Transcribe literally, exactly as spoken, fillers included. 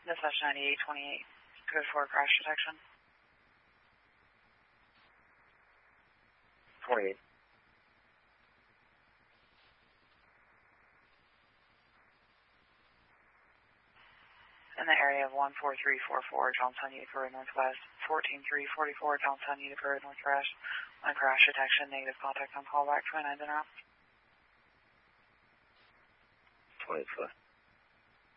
Dispatch ninety-eight twenty-eight, code four crash detection. twenty-eight. In the area of one four three four four, Johnstown, Utica Road Northwest, fourteen three forty-four, Johnstown, Utica Road Northwest, on crash detection, negative contact on callback, twenty-nine en route. twenty-five.